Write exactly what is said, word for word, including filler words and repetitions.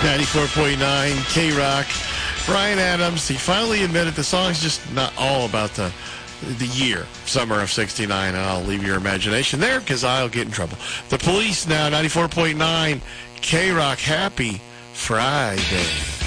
ninety-four point nine K-Rock. Bryan Adams, he finally admitted the song's just not all about the the year, summer of sixty-nine. And I'll leave your imagination there because I'll get in trouble. The Police now, ninety-four point nine K-Rock. Happy Friday.